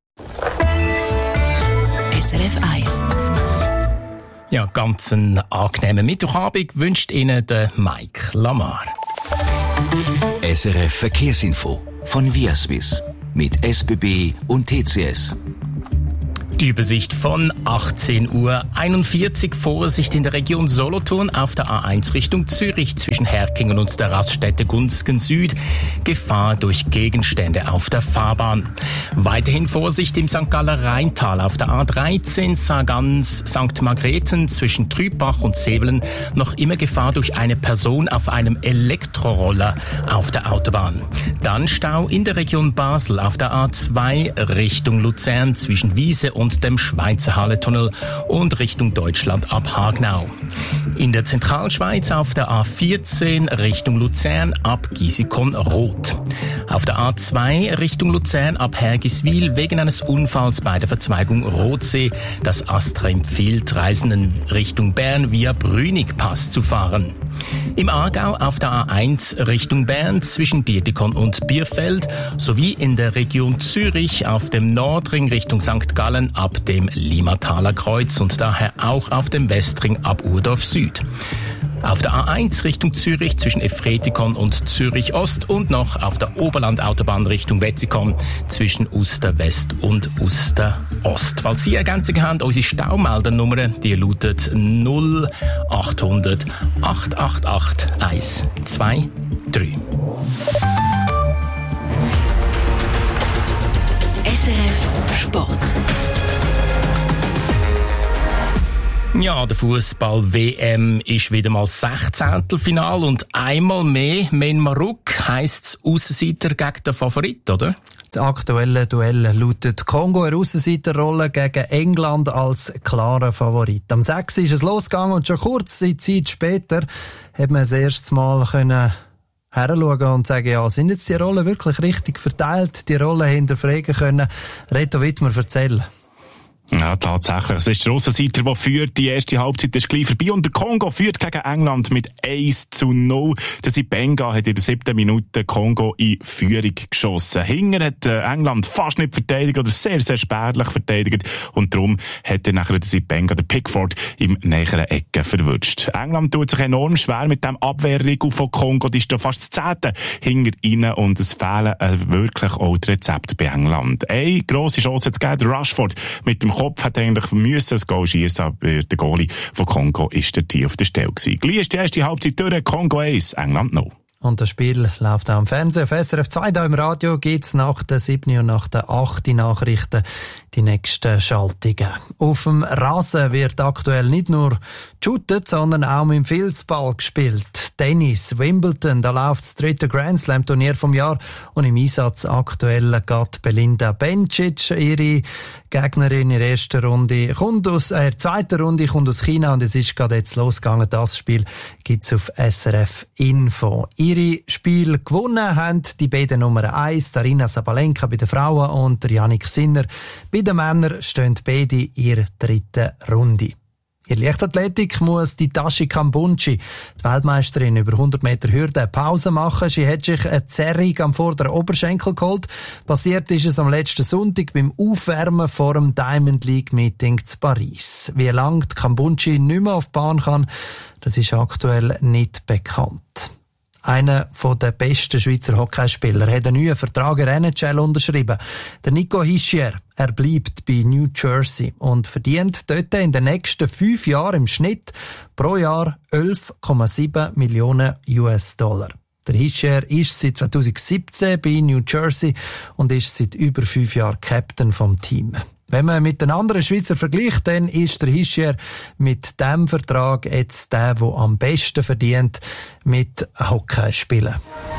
S R F eins. Ja, ganz einen angenehmen Mittwochabend wünscht Ihnen der Mike Lamar. S R F Verkehrsinfo von Viaswiss mit S B B und T C S. Die Übersicht von achtzehn Uhr einundvierzig. Vorsicht in der Region Solothurn auf der A eins Richtung Zürich zwischen Herkingen und der Raststätte Gunzgen Süd. Gefahr durch Gegenstände auf der Fahrbahn. Weiterhin Vorsicht im Sankt Galler Rheintal auf der A dreizehn Sargans Sankt Margrethen zwischen Trübach und Sevelen. Noch immer Gefahr durch eine Person auf einem Elektroroller auf der Autobahn. Dann Stau in der Region Basel auf der A zwei Richtung Luzern zwischen Wiese und dem Schweizer Halletunnel und Richtung Deutschland ab Hagnau. In der Zentralschweiz auf der A vierzehn Richtung Luzern ab Gisikon-Roth. Auf der A zwei Richtung Luzern ab Hergiswil wegen eines Unfalls bei der Verzweigung Rothsee. Das Astra empfiehlt Reisenden Richtung Bern via Brünig-Pass zu fahren. Im Aargau auf der A eins Richtung Bern zwischen Dietikon und Bierfeld sowie in der Region Zürich auf dem Nordring Richtung Sankt Gallen ab dem Limataler Kreuz und daher auch auf dem Westring ab Urdorf Süd. Auf der A eins Richtung Zürich zwischen Efretikon und Zürich Ost und noch auf der Oberlandautobahn Richtung Wetzikon zwischen Uster West und Uster Ost. Falls Sie Ergänzungen haben, unsere Staumeldernummer, die lautet null achthundert acht acht acht eins zwei drei. S R F Sport. Ja, der Fußball-W M ist wieder mal Sechzehntelfinal und einmal mehr Men Maruk heisst Aussenseiter gegen den Favorit, oder? Das aktuelle Duell lautet Kongo in Aussenseiterrolle gegen England als klarer Favorit. Am sechs ist es losgegangen und schon kurze Zeit später hat man das erste Mal können heranschauen und sagen, ja, sind jetzt die Rollen wirklich richtig verteilt, die Rollen hinterfragen können. Reto Wittmer, erzählen. Ja, tatsächlich. Es ist der Aussenseiter, der führt. Die erste Halbzeit ist gleich vorbei. Und der Kongo führt gegen England mit eins zu null. Der Sibenga hat in der siebten Minute Kongo in Führung geschossen. Hinger hat England fast nicht verteidigt oder sehr, sehr spärlich verteidigt. Und darum hat er nachher der Sibenga, der Pickford, im näheren Ecke verwutscht. England tut sich enorm schwer mit dem Abwehrriegel von Kongo. Die ist da fast das zehnte Hinger rein und es fehlen äh, wirklich auch die Rezepte bei England. Eine grosse Chance hat es gegeben. Der Rashford mit dem Kopf hat eigentlich müssen das Goal schiessen, aber der Goalie von Kongo ist der Tier auf der Stelle gewesen. Gleich ist die erste Halbzeit durch, Kongo eins, England null. Und das Spiel läuft auch am Fernsehen. Auf S R F zwei, da im Radio gibt's nach der siebten und nach der achten Nachrichten die nächsten Schaltungen. Auf dem Rasen wird aktuell nicht nur geshootet, sondern auch mit dem Filzball gespielt. Tennis, Wimbledon, da läuft das dritte Grand Slam Turnier vom Jahr und im Einsatz aktuell geht Belinda Bencic. Ihre Gegnerin in der ersten Runde kommt aus, äh, zweiten Runde kommt aus China und es ist gerade jetzt losgegangen. Das Spiel gibt's auf S R F Info. Ihre Spiel gewonnen haben die beiden Nummer eins, Arina Sabalenka bei den Frauen und Jannik Sinner. Bei den Männern stehen beide in ihrer dritten Runde. In der Leichtathletik muss die Tashi Kambunchi, die Weltmeisterin über hundert Meter Hürde, Pause machen. Sie hat sich eine Zerrung am vorderen Oberschenkel geholt. Passiert ist es am letzten Sonntag beim Aufwärmen vor dem Diamond League Meeting zu Paris. Wie lange die Kambunchi nicht mehr auf die Bahn kann, das ist aktuell nicht bekannt. Einer der besten Schweizer Hockeyspieler hat einen neuen Vertrag in der N H L unterschrieben. Der Nico Hischier. Er bleibt bei New Jersey und verdient dort in den nächsten fünf Jahren im Schnitt pro Jahr elf Komma sieben Millionen U S Dollar. Der Hischier ist seit zweitausendsiebzehn bei New Jersey und ist seit über fünf Jahren Captain vom Team. Wenn man mit den anderen Schweizer vergleicht, dann ist der Hischier mit diesem Vertrag jetzt der, der am besten verdient mit Hockey spielen.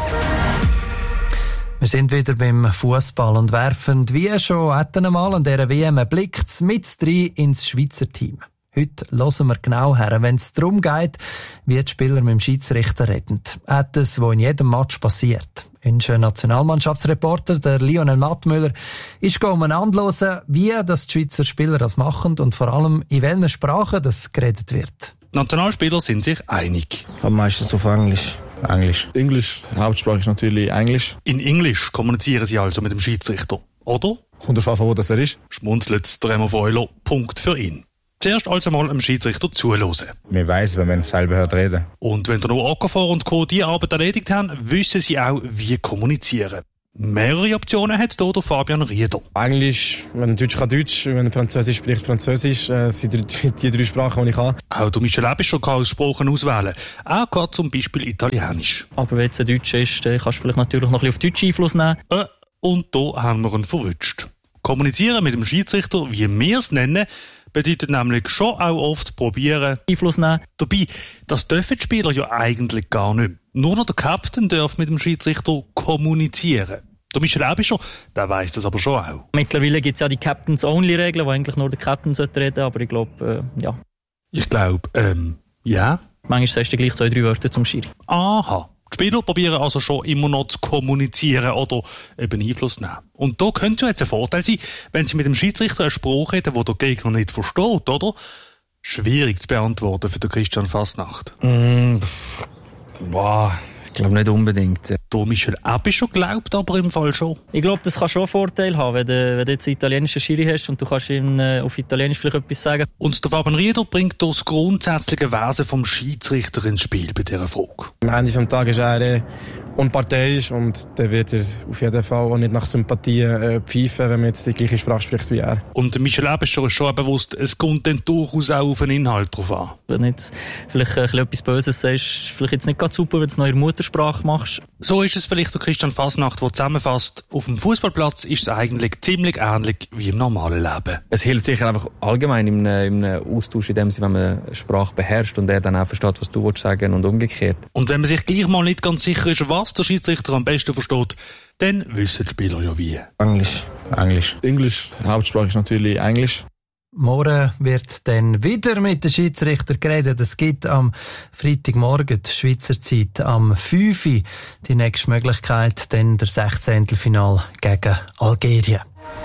Wir sind wieder beim Fußball und werfen wie schon einmal an dieser W M einen Blick mit rein ins Schweizer Team. Heute hören wir genau her, wenn es darum geht, wie die Spieler mit dem Schiedsrichter reden. Etwas, was in jedem Match passiert. Unser Nationalmannschaftsreporter, der Lionel Mattmüller, ist umeinander hören, wie das die Schweizer Spieler das machen und vor allem in welchen Sprachen das geredet wird. Die Nationalspieler sind sich einig. Am meisten auf Englisch. Englisch. Englisch. Hauptsprache ist natürlich Englisch. In Englisch kommunizieren sie also mit dem Schiedsrichter, oder? Kommt darauf an, wo das er ist. Schmunzelt der Remo Freuler, Punkt für ihn. Zuerst also mal dem Schiedsrichter zuhören. Man weiss, wenn man selber hört reden. Und wenn der nur Okafor und Co. die Arbeit erledigt haben, wissen sie auch, wie kommunizieren. Mehrere Optionen hat hier der Fabian Rieder. Englisch, wenn Deutsch kann Deutsch, wenn Französisch spricht Französisch, äh, sind die, die drei Sprachen, die ich kann. Auch der Michel Ebischer kann aus Sprachen auswählen. Er kann zum Beispiel Italienisch. Aber wenn es ein Deutsch ist, dann kannst du vielleicht natürlich noch ein bisschen auf Deutsch Einfluss nehmen. Äh, und da haben wir ihn verwünscht. Kommunizieren mit dem Schiedsrichter, wie wir es nennen, bedeutet nämlich schon auch oft probieren, Einfluss nehmen. Dabei, das dürfen die Spieler ja eigentlich gar nicht. Nur noch der Captain darf mit dem Schiedsrichter kommunizieren. Der Michel Ebischer, der weiss das aber schon auch. Mittlerweile gibt es ja die Captains-Only-Regeln, wo eigentlich nur der Captain reden sollte, aber ich glaube, äh, ja. Ich glaube, ähm, ja. Manchmal sagst du gleich zwei, drei Wörter zum Schiri. Aha. Die Spieler probieren also schon immer noch zu kommunizieren oder eben Einfluss nehmen. Und da könnte jetzt ein Vorteil sein, wenn sie mit dem Schiedsrichter einen Spruch hätten, den der Gegner nicht versteht, oder? Schwierig zu beantworten für den Christian Fasnacht. Mm, boah, ich glaube nicht unbedingt. Der Michel Ebischer glaubt aber im Fall schon. Ich glaube, das kann schon einen Vorteil haben, wenn du, wenn du jetzt einen italienischen Schiri hast und du kannst ihm äh, auf Italienisch vielleicht etwas sagen. Und der Fabian Rieder bringt das grundsätzliche Wesen vom Schiedsrichter ins Spiel bei dieser Frage. Am Ende des Tages ist er unparteiisch und der wird er auf jeden Fall auch nicht nach Sympathie äh, pfeifen, wenn man jetzt die gleiche Sprache spricht wie er. Und Michel Ebischer ist schon bewusst, es kommt dann durchaus auch auf den Inhalt drauf an. Wenn du jetzt vielleicht äh, etwas Böses sagst, vielleicht jetzt nicht ganz super, wenn du es noch in der Muttersprache machst. So ist es vielleicht der Christian Fasnacht, der zusammenfasst, auf dem Fußballplatz ist es eigentlich ziemlich ähnlich wie im normalen Leben. Es hilft sicher einfach allgemein im, im Austausch, in dem Sinne, wenn man eine Sprache beherrscht und er dann auch versteht, was du willst sagen und umgekehrt. Und wenn man sich gleich mal nicht ganz sicher ist, was der Schiedsrichter am besten versteht, dann wissen die Spieler ja wie. Englisch. Englisch. Englisch. Hauptsprache ist natürlich Englisch. Morgen wird dann wieder mit den Schiedsrichter geredet. Es gibt am Freitagmorgen, die Schweizer Zeit, am fünf Uhr die nächste Möglichkeit, dann der sechzehntelfinale gegen Algerien.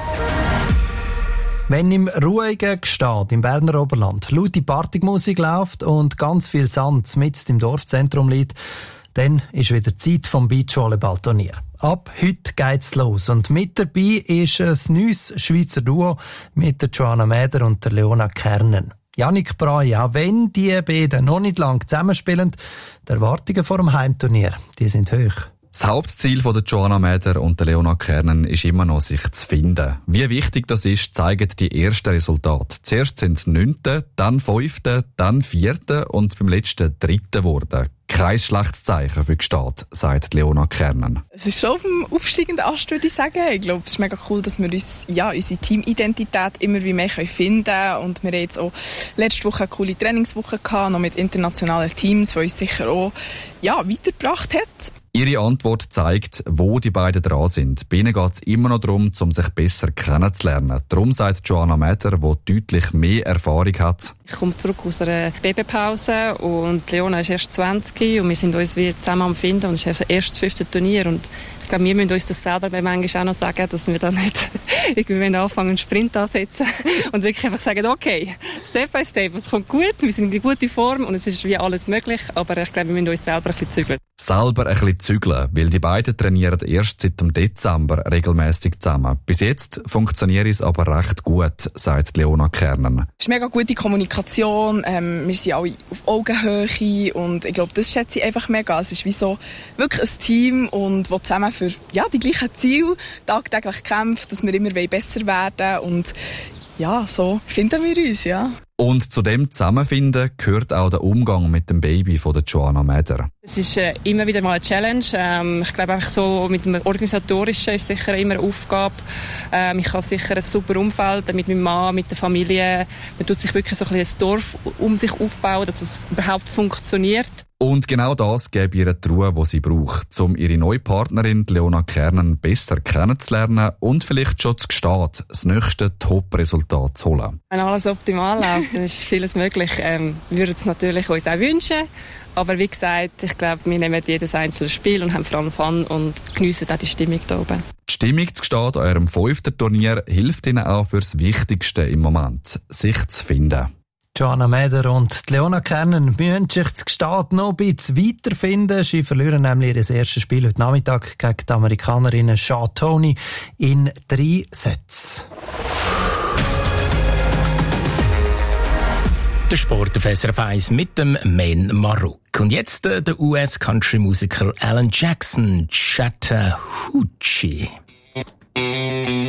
Wenn im ruhigen Gstaad im Berner Oberland laute Partymusik läuft und ganz viel Sand mitten im Dorfzentrum liegt, dann ist wieder Zeit vom Beachvolleyballturnier. Ab heute geht's los. Und mit dabei ist ein neues Schweizer Duo mit der Joanna Mäder und der Leona Kernen. Jannik Brey, auch wenn die beiden noch nicht lang zusammenspielen, die Erwartungen vor dem Heimturnier, die sind hoch. Das Hauptziel von der Joanna Mäder und der Leona Kernen ist immer noch, sich zu finden. Wie wichtig das ist, zeigen die ersten Resultate. Zuerst sind es neunte, dann fünfte, dann vierte und beim letzten dritte geworden. Kein schlechtes Zeichen für die Stadt, sagt Leona Kernen. Es ist schon auf dem aufsteigenden Ast, würde ich sagen. Ich glaube, es ist mega cool, dass wir uns, ja, unsere Teamidentität immer wie mehr finden können. Und wir haben jetzt auch letzte Woche eine coole Trainingswoche gehabt, noch mit internationalen Teams, die uns sicher auch, ja, weitergebracht hat. Ihre Antwort zeigt, wo die beiden dran sind. Bei ihnen geht es immer noch darum, um sich besser kennenzulernen. Darum sagt Joanna Mäder, die deutlich mehr Erfahrung hat. Ich komme zurück aus einer Babypause und Leona ist erst zwanzig und wir sind uns wieder zusammen am Finden und es ist erst das fünfte Turnier und ich glaube, wir müssen uns das selber bei manchmal auch noch sagen, dass wir da nicht irgendwie anfangen, einen Sprint ansetzen und wirklich einfach sagen, okay, Step by Step, es kommt gut, wir sind in guter Form und es ist wie alles möglich, aber ich glaube, wir müssen uns selber ein bisschen zügeln. Selber ein bisschen zügeln, weil die beiden trainieren erst seit dem Dezember regelmäßig zusammen. Bis jetzt funktioniert es aber recht gut, sagt Leona Kernen. Es ist mega gute Kommunikation, ähm, wir sind alle auf Augenhöhe und ich glaube, das schätze ich einfach mega. Es ist wie so wirklich ein Team und das zusammen für ja, die gleichen Ziele tagtäglich kämpft, dass wir immer besser werden und ja, so finden wir uns, ja. Und zu dem Zusammenfinden gehört auch der Umgang mit dem Baby von der Joanna Mäder. Es ist äh, immer wieder mal eine Challenge. Ähm, ich glaube einfach so mit dem Organisatorischen ist sicher immer eine Aufgabe. Ähm, ich habe sicher ein super Umfeld mit meinem Mann, mit der Familie. Man tut sich wirklich so ein bisschen ein Dorf um sich aufbauen, dass es überhaupt funktioniert. Und genau das gebe ihr die Ruhe, die sie braucht, um ihre neue Partnerin Leona Kernen besser kennenzulernen und vielleicht schon zu Gstaad das nächste Top-Resultat zu holen. Wenn alles optimal läuft, dann ist vieles möglich. Ähm, wir würden es natürlich uns auch wünschen. Aber wie gesagt, ich glaube, wir nehmen jedes einzelne Spiel und haben vor allem Fun und geniessen auch die Stimmung hier oben. Die Stimmung zu gestehen an eurem fünften Turnier hilft ihnen auch fürs Wichtigste im Moment, sich zu finden. Joanna Meder und Leona Kernen müssen sich zu gestehen noch ein bisschen weiterfinden. Sie verlieren nämlich ihr erstes Spiel heute Nachmittag gegen die Amerikanerinnen Shaw Toney in drei Sätzen. Der Sport auf S R F eins mit dem Men Maruk. Und jetzt äh, der U S-Country-Musiker Alan Jackson, Chattahoochee.